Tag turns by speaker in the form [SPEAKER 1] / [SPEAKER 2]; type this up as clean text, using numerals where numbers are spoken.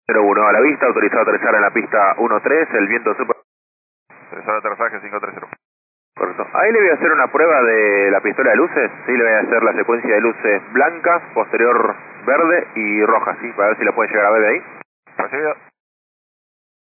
[SPEAKER 1] 01 a la vista, autorizado a aterrizar en la pista 13, el viento super...
[SPEAKER 2] Autorizado aterrizaje 530.
[SPEAKER 1] Correcto. Ahí le voy a hacer una prueba de la pistola de luces, sí, le voy a hacer la secuencia de luces blancas, posterior verde y roja, sí, para ver si la puede llegar a ver de ahí.
[SPEAKER 2] Recibido.